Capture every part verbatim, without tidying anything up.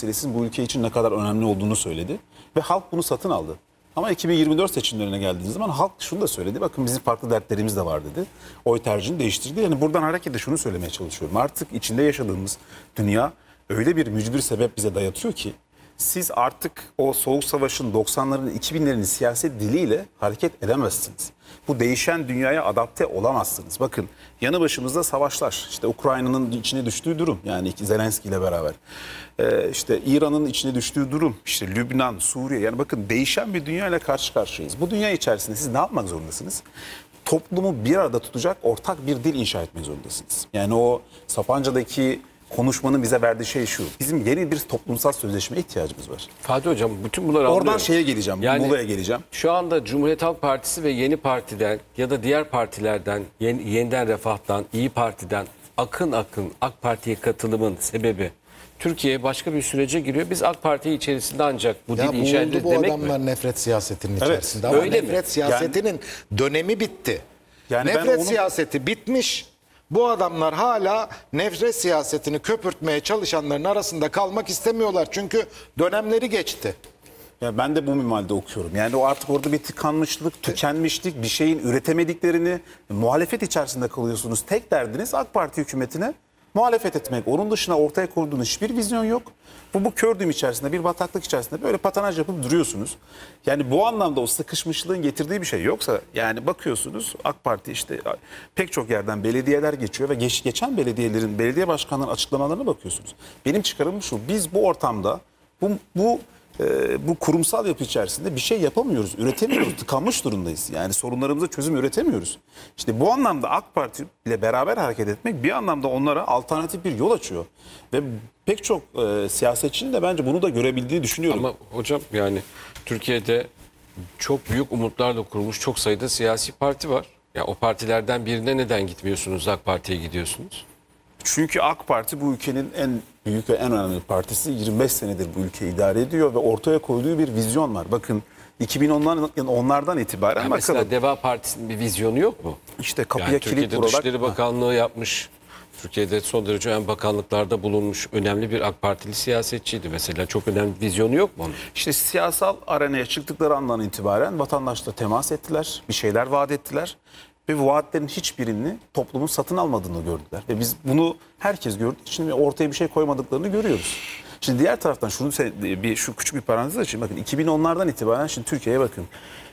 meselesinin bu ülke için ne kadar önemli olduğunu söyledi. Ve halk bunu satın aldı. Ama iki bin yirmi dört seçimlerine geldiğiniz zaman halk şunu da söyledi. Bakın bizim farklı dertlerimiz de var dedi. Oy tercihini değiştirdi. Yani buradan hareketle şunu söylemeye çalışıyorum. Artık içinde yaşadığımız dünya öyle bir mücbir sebep bize dayatıyor ki siz artık o Soğuk Savaş'ın doksanların iki binlerin siyaset diliyle hareket edemezsiniz. Bu değişen dünyaya adapte olamazsınız. Bakın yanı başımızda savaşlar. İşte Ukrayna'nın içine düştüğü durum. Yani Zelenski ile beraber. Ee, işte İran'ın içine düştüğü durum. İşte Lübnan, Suriye. Yani bakın değişen bir dünya ile karşı karşıyayız. Bu dünya içerisinde siz ne yapmak zorundasınız? Toplumu bir arada tutacak ortak bir dil inşa etmek zorundasınız. Yani o Sapanca'daki konuşmanın bize verdiği şey şu. Bizim yeni bir toplumsal sözleşmeye ihtiyacımız var. Fatih Hocam bütün bunları Oradan anlıyorum. şeye geleceğim, Yani Muğla'ya geleceğim. Şu anda Cumhuriyet Halk Partisi ve Yeni Parti'den ya da diğer partilerden, yeni, Yeniden Refah'tan, İyi Parti'den akın akın AK Parti'ye katılımın sebebi Türkiye başka bir sürece giriyor. Biz AK Parti içerisinde ancak bu Ya dil inşa boğuldu edeceğiz bu demek adamlar mi? nefret siyasetinin Evet, içerisinde. Ama öyle mi? nefret siyasetinin dönemi bitti. Yani ben nefret onun- siyaseti bitmiş. Bu adamlar hala nefret siyasetini köpürtmeye çalışanların arasında kalmak istemiyorlar. Çünkü dönemleri geçti. Ya ben de bu minvalde okuyorum. Yani o artık orada bir tıkanmışlık, tükenmişlik, bir şeyin üretemediklerini, muhalefet içerisinde kalıyorsunuz. Tek derdiniz AK Parti hükümetine muhalefet etmek. Onun dışına ortaya koyduğunuz hiçbir vizyon yok. Bu, bu kördüğüm içerisinde, bir bataklık içerisinde böyle patanaj yapıp duruyorsunuz. Yani bu anlamda o sıkışmışlığın getirdiği bir şey yoksa yani bakıyorsunuz AK Parti işte pek çok yerden belediyeler geçiyor ve geç, geçen belediyelerin, belediye başkanlarının açıklamalarına bakıyorsunuz. Benim çıkarımım şu, biz bu ortamda bu, bu Ee, bu kurumsal yapı içerisinde bir şey yapamıyoruz, üretemiyoruz, tıkanmış durumdayız. Yani sorunlarımıza çözüm üretemiyoruz. İşte bu anlamda AK Parti ile beraber hareket etmek bir anlamda onlara alternatif bir yol açıyor. Ve pek çok e, siyasetçinin de bence bunu da görebildiğini düşünüyorum. Ama hocam yani Türkiye'de çok büyük umutlarla kurulmuş çok sayıda siyasi parti var. Ya o partilerden birine neden gitmiyorsunuz, AK Parti'ye gidiyorsunuz? Çünkü AK Parti bu ülkenin en büyük ve en önemli partisi. yirmi beş senedir bu ülkeyi idare ediyor ve ortaya koyduğu bir vizyon var. Bakın iki bin onlardan itibaren Yani bakalım. mesela Deva Partisi'nin bir vizyonu yok mu? İşte kapıya Yani kilit Türkiye'de vurarak... Dışişleri Bakanlığı yapmış. Türkiye'de son derece önemli bakanlıklarda bulunmuş önemli bir AK Partili siyasetçiydi. Mesela çok önemli bir vizyonu yok mu onun? İşte siyasal arenaya çıktıkları andan itibaren vatandaşla temas ettiler, bir şeyler vaat ettiler. Ve bu vaatlerin hiçbirini toplumun satın almadığını gördüler. Ve biz bunu herkes gördüğü için ortaya bir şey koymadıklarını görüyoruz. Şimdi diğer taraftan şunu bir şu küçük bir parantez açayım. Bakın iki bin onlardan itibaren şimdi Türkiye'ye bakın.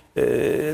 Ee,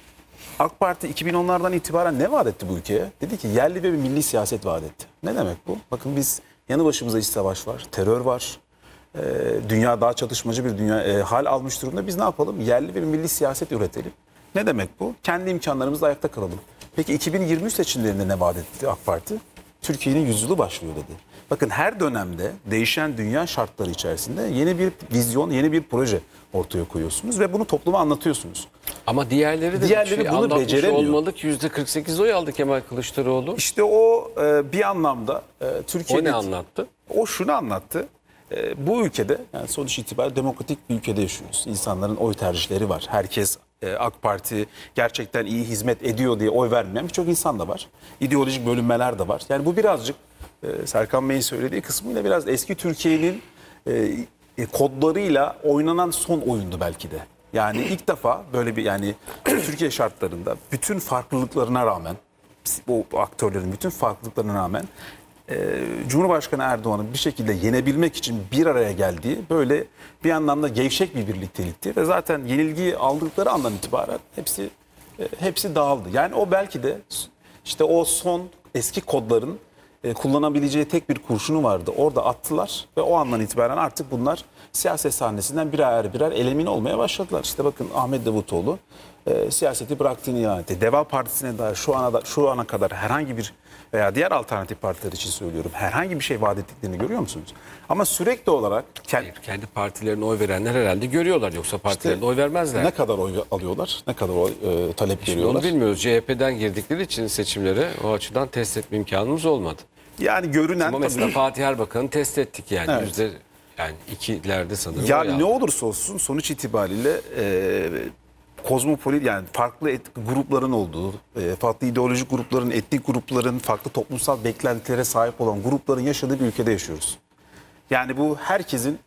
AK Parti iki bin onlardan itibaren ne vaat etti bu ülkeye? Dedi ki yerli ve bir milli siyaset vaat etti. Ne demek bu? Bakın biz yanı başımızda iç savaş var, terör var. Ee, dünya daha çatışmacı bir dünya e, hal almış durumda. Biz ne yapalım? Yerli ve bir milli siyaset üretelim. Ne demek bu? Kendi imkanlarımızla ayakta kalalım. Peki iki bin yirmi üç seçimlerinde ne vaat etti AK Parti? Türkiye'nin yüzyılı başlıyor dedi. Bakın her dönemde değişen dünya şartları içerisinde yeni bir vizyon, yeni bir proje ortaya koyuyorsunuz ve bunu topluma anlatıyorsunuz. Ama diğerleri de Diğerleri bir şey bunu anlatmış beceremiyor. olmalı ki yüzde kırk sekiz oy aldı Kemal Kılıçdaroğlu. İşte o e, bir anlamda e, O Türkiye'de... ne anlattı? O şunu anlattı. E, bu ülkede yani sonuç itibariyle demokratik bir ülkede yaşıyoruz. İnsanların oy tercihleri var. Herkes e, AK Parti gerçekten iyi hizmet ediyor diye oy vermeyen birçok insan da var. İdeolojik bölünmeler de var. Yani bu birazcık e, Serkan Bey'in söylediği kısmıyla biraz eski Türkiye'nin e, e, kodlarıyla oynanan son oyundu belki de. Yani ilk defa böyle bir yani Türkiye şartlarında bütün farklılıklarına rağmen bu aktörlerin bütün farklılıklarına rağmen Ee, Cumhurbaşkanı Erdoğan'ın bir şekilde yenebilmek için bir araya geldiği böyle bir anlamda gevşek bir birliktelikti ve zaten yenilgiyi aldıkları andan itibaren hepsi e, hepsi dağıldı. Yani o belki de işte o son eski kodların e, kullanabileceği tek bir kurşunu vardı. Orada attılar ve o andan itibaren artık bunlar siyaset sahnesinden birer birer elemin olmaya başladılar. İşte bakın Ahmet Davutoğlu e, siyaseti bıraktığını ilan etti. Deva Partisi'ne dair şu ana da, şu ana kadar herhangi bir veya diğer alternatif partiler için söylüyorum herhangi bir şey vaat ettiklerini görüyor musunuz? Ama sürekli olarak kendi, Hayır, kendi partilerine oy verenler herhalde görüyorlar. Yoksa partilerine işte oy vermezler. ne kadar oy alıyorlar, ne kadar oy e, talep Şimdi görüyorlar. onu bilmiyoruz. C H P'den girdikleri için seçimlere o açıdan test etme imkanımız olmadı. Yani görünen Ama mesela tabii, Fatih Erbakan'ı test ettik yani. Evet. Yüzde yani ikilerde sanırım. ya oy ne aldı. olursa olsun sonuç itibariyle e, kozmopolit yani farklı et, grupların olduğu, e, farklı ideolojik grupların, etnik grupların, farklı toplumsal beklentilere sahip olan grupların yaşadığı bir ülkede yaşıyoruz. Yani bu herkesin